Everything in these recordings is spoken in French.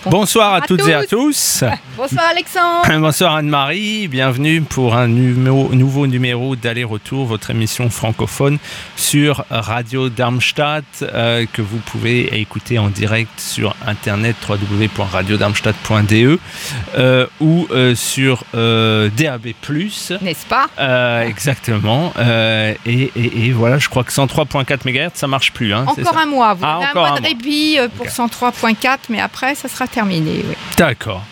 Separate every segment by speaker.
Speaker 1: Bonsoir à toutes et à tous.
Speaker 2: Bonsoir Alexandre.
Speaker 1: Bonsoir Anne-Marie. Bienvenue pour un nouveau numéro d'Aller-Retour, votre émission francophone sur Radio Darmstadt que vous pouvez écouter en direct sur internet www.radiodarmstadt.de ou sur DAB+.
Speaker 2: N'est-ce pas?
Speaker 1: Exactement. Et voilà, je crois que 103.4 MHz, ça marche plus. Hein,
Speaker 2: encore un mois. Vous avez un
Speaker 1: encore
Speaker 2: mois de répit pour 103.4, mais après, ça sera terminé. Oui.
Speaker 1: D'accord.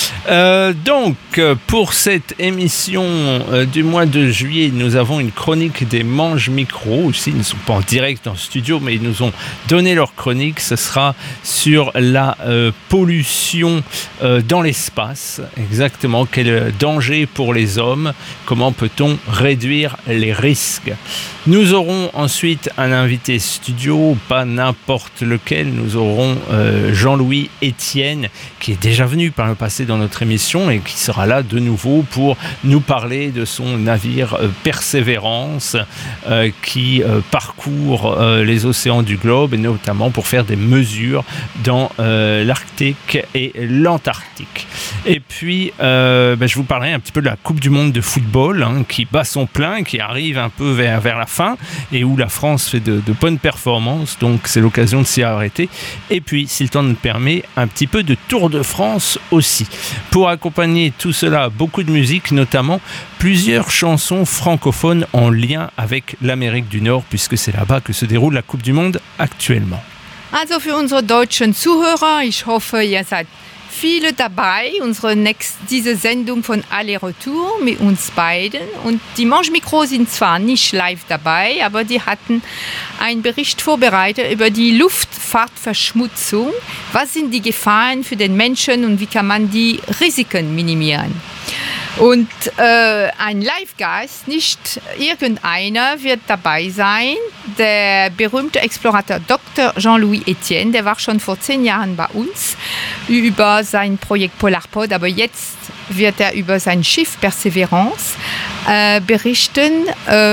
Speaker 1: Donc, pour cette émission du mois de juillet, nous avons une chronique des Manges Micro. Aussi, ils ne sont pas en direct en studio, mais ils nous ont donné leur chronique. Ce sera sur la pollution dans l'espace. Exactement. Quel danger pour les hommes? Comment peut-on réduire les risques? Nous aurons ensuite un invité studio, pas n'importe lequel. Nous aurons Jean-Louis Etienne, qui est déjà venu par le passé dans notre émission et qui sera là de nouveau pour nous parler de son navire Persévérance qui parcourt les océans du globe et notamment pour faire des mesures dans l'Arctique et l'Antarctique. Et puis, je vous parlerai un petit peu de la Coupe du Monde de football qui bat son plein, qui arrive un peu vers la fin et où la France fait de bonnes performances, donc c'est l'occasion de s'y arrêter. Et puis, si le temps nous le permet, un petit peu de Tour de France aussi. Pour accompagner tout cela, beaucoup de musique, notamment plusieurs chansons francophones en lien avec l'Amérique du Nord, puisque c'est là-bas que se déroule la Coupe du Monde actuellement.
Speaker 2: Also für unsere deutschen Zuhörer, ich hoffe, ihr seid viele dabei, diese Sendung von Aller-Retour mit uns beiden. Und die Manges Micro sind zwar nicht live dabei, aber die hatten einen Bericht vorbereitet über die Luftfahrtverschmutzung. Was sind die Gefahren für den Menschen und wie kann man die Risiken minimieren? Und ein Live-Gast, nicht irgendeiner, wird dabei sein. Der berühmte Explorator Dr. Jean-Louis Etienne, der war schon vor 10 Jahren bei uns über sein Projekt Polarpod, aber jetzt wird er über sein Schiff Perseverance berichten.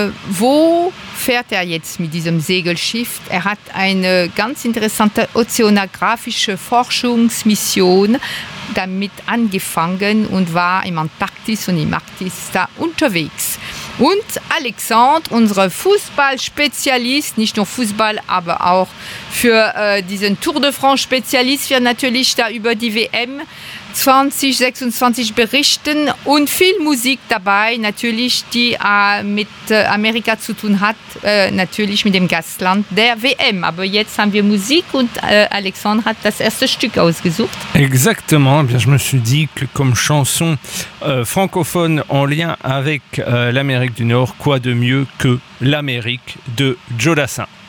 Speaker 2: Wo fährt er jetzt mit diesem Segelschiff? Er hat eine ganz interessante ozeanografische Forschungsmission damit angefangen und war im Antarktis und im Arktis da unterwegs. Und Alexandre, unser Fußball-Spezialist, nicht nur Fußball, aber auch für diesen Tour de France-Spezialist, wird natürlich da über die WM 2026 berichten und viel Musik dabei, natürlich, die mit Amerika zu tun hat, natürlich mit dem Gastland der WM. Aber jetzt haben wir Musik und Alexandre hat das erste Stück ausgesucht.
Speaker 1: Exactement. Eh bien, je me suis dit que comme chanson francophone en lien avec l'Amérique du Nord, quoi de mieux que l'Amérique de Joe Dassin.